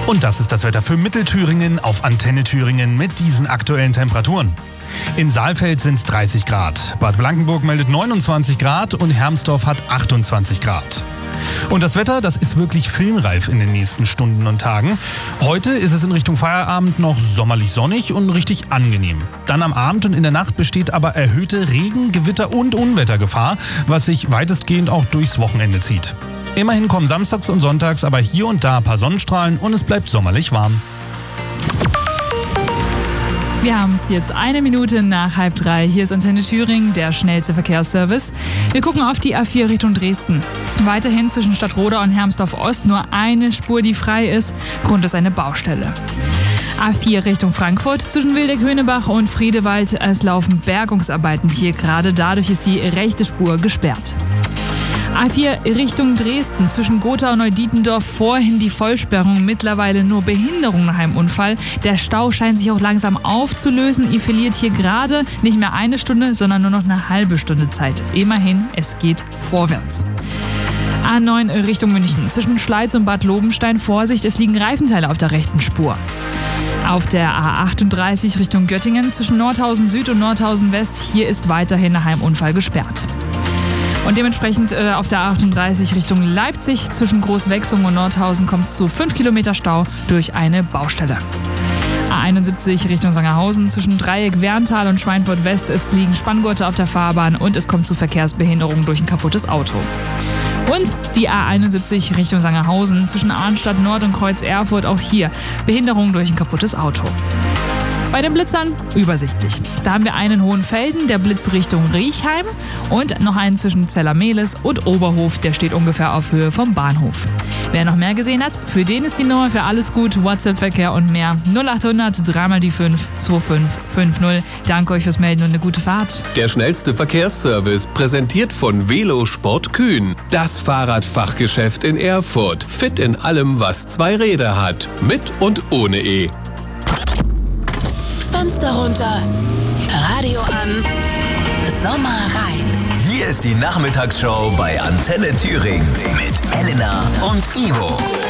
Und das ist das Wetter für Mittelthüringen auf Antenne Thüringen mit diesen aktuellen Temperaturen. In Saalfeld sind es 30 Grad, Bad Blankenburg meldet 29 Grad und Hermsdorf hat 28 Grad. Und das Wetter, das ist wirklich filmreif in den nächsten Stunden und Tagen. Heute ist es in Richtung Feierabend noch sommerlich sonnig und richtig angenehm. Dann am Abend und in der Nacht besteht aber erhöhte Regen-, Gewitter- und Unwettergefahr, was sich weitestgehend auch durchs Wochenende zieht. Immerhin kommen samstags und sonntags aber hier und da ein paar Sonnenstrahlen und es bleibt sommerlich warm. Wir haben es jetzt 1 Minute nach 2:30. Hier ist Antenne Thüringen, der schnellste Verkehrsservice. Wir gucken auf die A4 Richtung Dresden. Weiterhin zwischen Stadtroda und Hermsdorf Ost nur eine Spur, die frei ist. Grund ist eine Baustelle. A4 Richtung Frankfurt zwischen Wildeck-Höhnebach und Friedewald. Es laufen Bergungsarbeiten hier gerade. Dadurch ist die rechte Spur gesperrt. A4 Richtung Dresden zwischen Gotha und Neudietendorf, vorhin die Vollsperrung, mittlerweile nur Behinderung nach einem Unfall. Der Stau scheint sich auch langsam aufzulösen. Ihr verliert hier gerade nicht mehr 1 Stunde, sondern nur noch eine halbe Stunde Zeit. Immerhin, es geht vorwärts. A9 Richtung München zwischen Schleiz und Bad Lobenstein. Vorsicht, es liegen Reifenteile auf der rechten Spur. Auf der A38 Richtung Göttingen zwischen Nordhausen Süd und Nordhausen West. Hier ist weiterhin nach einem Unfall gesperrt. Und dementsprechend auf der A38 Richtung Leipzig zwischen Großwechsung und Nordhausen kommt es zu 5 Kilometer Stau durch eine Baustelle. A71 Richtung Sangerhausen zwischen Dreieck Werntal und Schweinfurt West. Es liegen Spanngurte auf der Fahrbahn und es kommt zu Verkehrsbehinderungen durch ein kaputtes Auto. Und die A71 Richtung Sangerhausen zwischen Arnstadt Nord und Kreuz Erfurt. Auch hier Behinderung durch ein kaputtes Auto. Bei den Blitzern übersichtlich. Da haben wir einen in Hohenfelden, der blitzt Richtung Riechheim und noch einen zwischen Zellermehlis und Oberhof, der steht ungefähr auf Höhe vom Bahnhof. Wer noch mehr gesehen hat, für den ist die Nummer für alles gut, WhatsApp-Verkehr und mehr 0800 3 die 5 2550. Danke euch fürs Melden und eine gute Fahrt. Der schnellste Verkehrsservice, präsentiert von Velosport Kühn. Das Fahrradfachgeschäft in Erfurt. Fit in allem, was 2 Räder hat. Mit und ohne E. Fenster runter, Radio an, Sommer rein. Hier ist die Nachmittagsshow bei Antenne Thüringen mit Elena und Ivo.